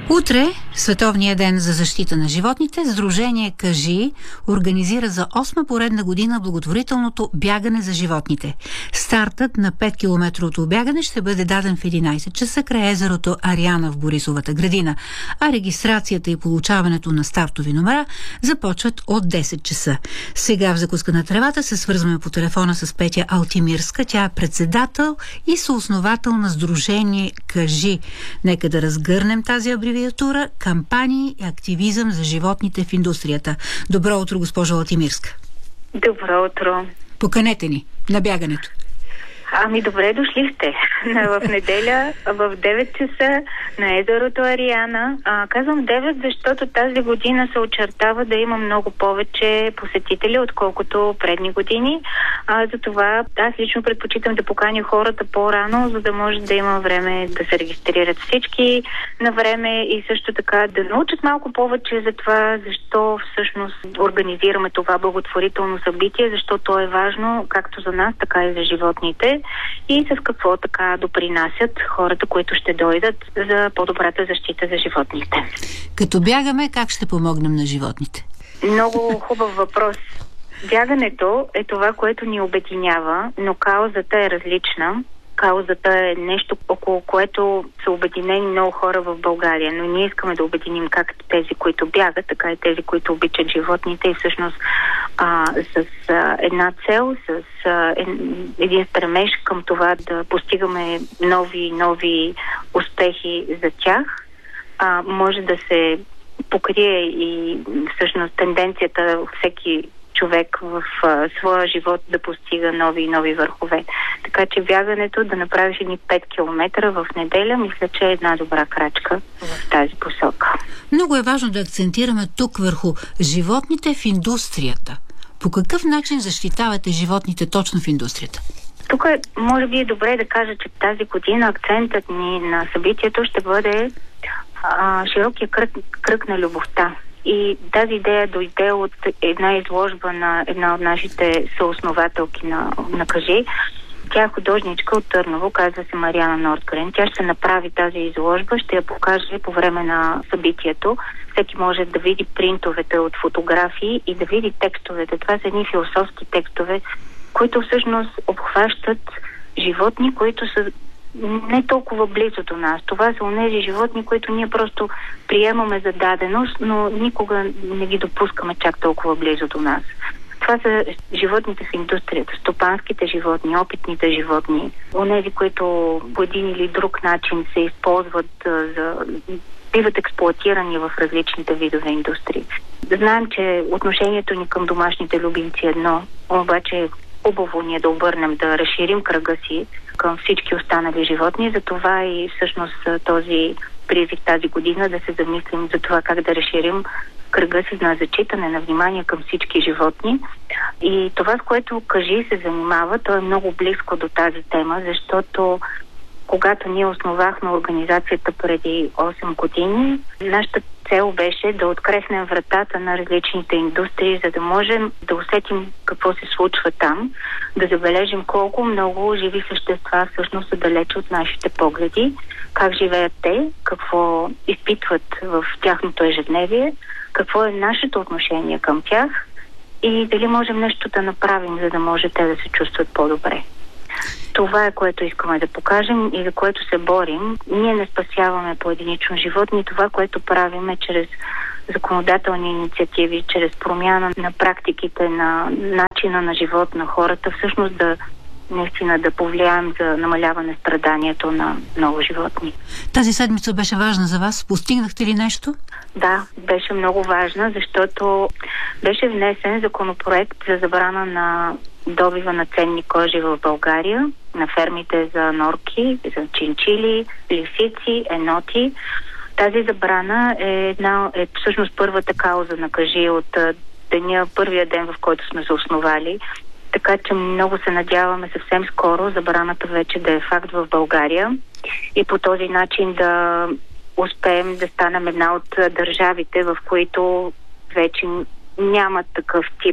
Утре, Световния ден за защита на животните, Сдружение Кажи организира за 8 поредна година благотворителното бягане за животните. Стартът на 5-километровото бягане ще бъде даден в 11 часа край езерото Ариана в Борисовата градина, а регистрацията и получаването на стартови номера започват от 10 часа. Сега в закуска на тревата се свързваме по телефона с Петя Алтимирска. Тя е председател и съосновател на Сдружение Кажи. Нека да разгърнем тази абревиатура: кампании и активизъм за животните в индустрията. Добро утро, госпожо Алтимирска. Добро утро. Поканете ни на бягането. Добре дошли сте. В неделя в 9 часа на езерото Ариана. Казвам 9, защото тази година се очертава да има много повече посетители, отколкото предни години. Затова аз лично предпочитам да поканя хората по-рано, за да може да има време да се регистрират всички на време и също така да научат малко повече за това, защо всъщност организираме това благотворително събитие, защото е важно както за нас, така и за животните, и с какво така допринасят хората, които ще дойдат за по-добрата защита за животните. Като бягаме, как ще помогнем на животните? Много хубав въпрос. Бягането е това, което ни обединява, но каузата е различна. Каузата е нещо, около което са обединени много хора в България, но ние искаме да обединим как тези, които бягат, така и тези, които обичат животните, и всъщност с една цел, с един стремеж към това да постигаме нови успехи за тях. Може да се покрие и всъщност тенденцията всеки човек в своя живот да постига нови върхове. Така че бягането, да направиш едни 5 километра в неделя, мисля, че е една добра крачка в тази посока. Много е важно да акцентираме тук върху животните в индустрията. По какъв начин защитавате животните точно в индустрията? Тук може би е добре да кажа, че тази година акцентът ни на събитието ще бъде широкия кръг на любовта. И тази идея дойде от една изложба на една от нашите съоснователки на Кажи. Тя е художничка от Търново, казва се Мариана Нордгрен. Тя ще направи тази изложба, ще я покаже по време на събитието. Всеки може да види принтовете от фотографии и да види текстовете. Това са едни философски текстове, които всъщност обхващат животни, които са не толкова близо до нас. Това са онези животни, които ние просто приемаме за даденост, но никога не ги допускаме чак толкова близо до нас. Това са животните в индустрията, стопанските животни, опитните животни, онези, които по един или друг начин се използват биват експлоатирани в различните видове индустрии. Знаем, че отношението ни към домашните любимци е едно, обаче хубаво ние да обърнем, да разширим кръга си към всички останали животни. Затова и всъщност този призив тази година да се замислим за това как да разширим кръга си на зачитане, на внимание към всички животни. И това, с което Кажи се занимава, то е много близко до тази тема, защото когато ние основахме организацията преди 8 години, нашата цел беше да открехнем вратата на различните индустрии, за да можем да усетим какво се случва там, да забележим колко много живи същества всъщност са далече от нашите погледи, как живеят те, какво изпитват в тяхното ежедневие, какво е нашето отношение към тях и дали можем нещо да направим, за да може те да се чувстват по-добре. Това е, което искаме да покажем и за което се борим. Ние не спасяваме поединично животни. Това, което правим е чрез законодателни инициативи, чрез промяна на практиките, на начина на живот на хората, всъщност наистина да повлияем за намаляване страданието на много животни. Тази седмица беше важна за вас. Постигнахте ли нещо? Да, беше много важна, защото беше внесен законопроект за забрана на добива на ценни кожи в България, на фермите за норки, за чинчили, лисици, еноти. Тази забрана е всъщност първата кауза на Кажи от първия ден, в който сме се основали. Така че много се надяваме съвсем скоро забраната вече да е факт в България и по този начин да успеем да станем една от държавите, в които вече няма такъв тип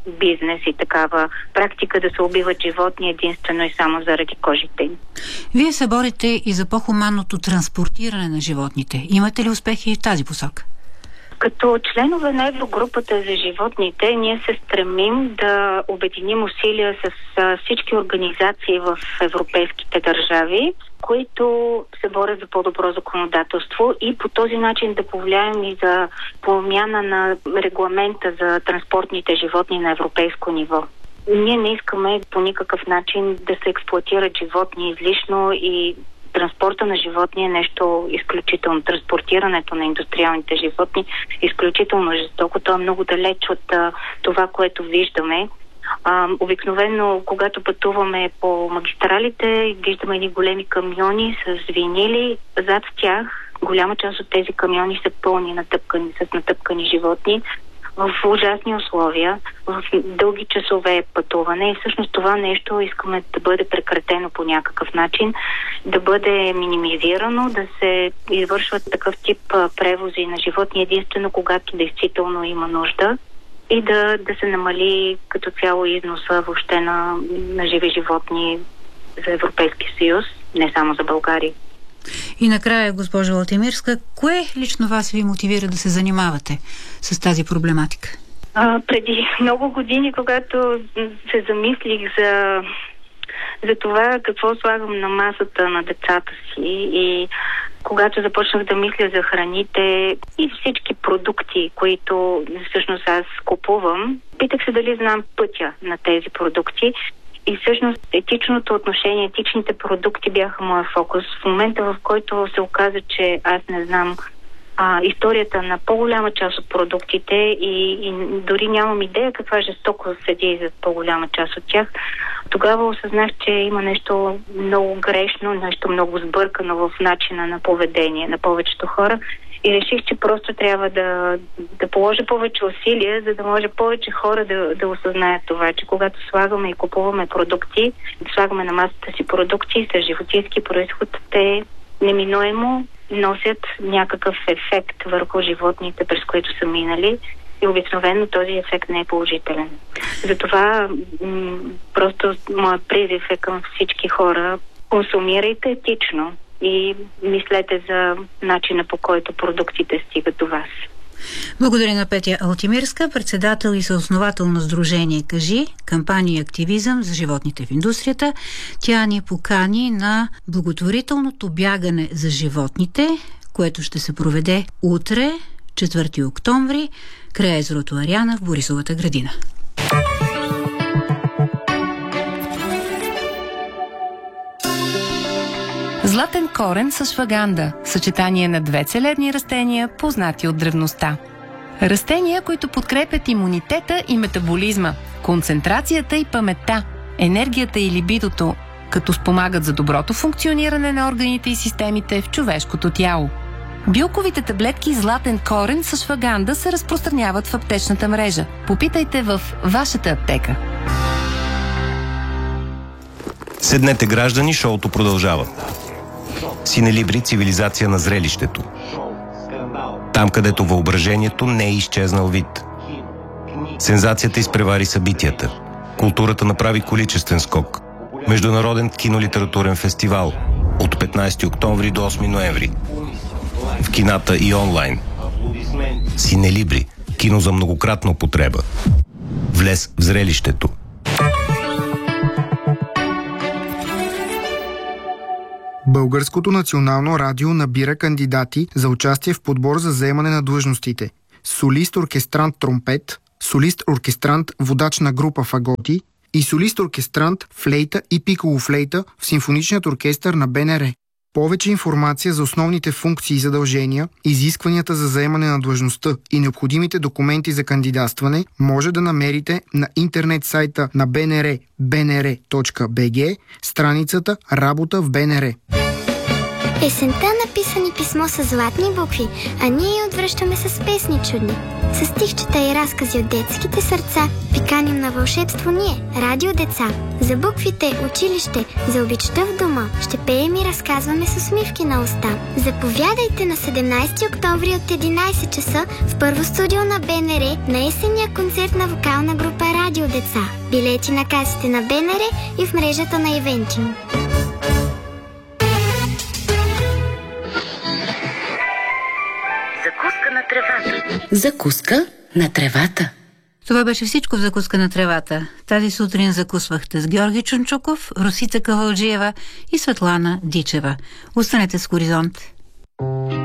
бизнес и такава практика да се убиват животни единствено и само заради кожите им. Вие се борите и за по-хуманното транспортиране на животните. Имате ли успехи в тази посока? Като членове на Еврогрупата за животните, ние се стремим да обединим усилия с всички организации в европейските държави, които се борят за по-добро законодателство и по този начин да повлияем и за промяна на регламента за транспортните животни на европейско ниво. Ние не искаме по никакъв начин да се експлоатират животни излишно и транспорта на животни е нещо изключително. Транспортирането на индустриалните животни е изключително жестоко. То е много далеч от това, което виждаме. Обикновено, когато пътуваме по магистралите, виждаме едни големи камиони с винили. Зад тях голяма част от тези камиони са пълни с натъпкани животни в ужасни условия, в дълги часове пътуване и всъщност това нещо искаме да бъде прекратено по някакъв начин, да бъде минимизирано, да се извършват такъв тип превози на животни единствено когато действително има нужда и да се намали като цяло износа въобще на живи животни за Европейския съюз, не само за България. И накрая, госпожа Алтимирска, кое лично вас ви мотивира да се занимавате с тази проблематика? Преди много години, когато се замислих за това какво слагам на масата на децата си и когато започнах да мисля за храните и всички продукти, които всъщност аз купувам, питах се дали знам пътя на тези продукти. И всъщност етичното отношение, етичните продукти бяха моя фокус. В момента, в който се оказа, че аз не знам историята на по-голяма част от продуктите и дори нямам идея каква жестокост седи за по-голяма част от тях, тогава осъзнах, че има нещо много грешно, нещо много сбъркано в начина на поведение на повечето хора. И реших, че просто трябва да положа повече усилия, за да може повече хора да осъзнаят това, че когато слагаме и купуваме продукти, слагаме на масата си продукти с животински произход, те неминуемо носят някакъв ефект върху животните, през които са минали. И обикновено този ефект не е положителен. Затова просто моят призив е към всички хора: консумирайте етично и мислете за начина, по който продуктите стигат до вас. Благодаря на Петя Алтимирска, председател и съосновател на Сдружение Кажи, кампания и активизъм за животните в индустрията. Тя ни покани на благотворителното бягане за животните, което ще се проведе утре, 4 октомври, край езерото Ариана в Борисовата градина. Златен корен с шваганда – съчетание на две целебни растения, познати от древността. Растения, които подкрепят имунитета и метаболизма, концентрацията и паметта, енергията и либидото, като спомагат за доброто функциониране на органите и системите в човешкото тяло. Билковите таблетки златен корен с шваганда се разпространяват в аптечната мрежа. Попитайте в вашата аптека. Седнете, граждани, шоуто продължава. Синелибри, цивилизация на зрелището. Там, където въображението не е изчезнал вид. Сензацията изпревари събитията. Културата направи количествен скок. Международен кинолитературен фестивал от 15 октомври до 8 ноември. В кината и онлайн. Синелибри. Кино за многократна употреба. Влез в зрелището. Българското национално радио набира кандидати за участие в подбор за заемане на длъжностите: солист-оркестрант тромпет, солист-оркестрант водач на група фаготи и солист-оркестрант флейта и пиколо-флейта в симфоничният оркестър на БНР. Повече информация за основните функции и задължения, изискванията за заемане на длъжността и необходимите документи за кандидатстване може да намерите на интернет сайта на БНР bnr.bg, страницата Работа в БНР. Есента написа ни писмо с златни букви, а ние я отвръщаме с песни чудни. С стихчета и разкази от детските сърца ви каним на вълшебство ние, радио деца. За буквите, училище, за обичта в дома ще пеем и разказваме с усмивки на уста. Заповядайте на 17 октомври от 11 часа в първо студио на БНР на есенния концерт на вокална група Радио деца. Билети на касите на БНР и в мрежата на Ивентим. Закуска на тревата. Закуска на тревата. Това беше всичко в Закуска на тревата. Тази сутрин закусвахте с Георги Чунчуков, Росица Кавалджиева и Светлана Дичева. Останете с Хоризонт.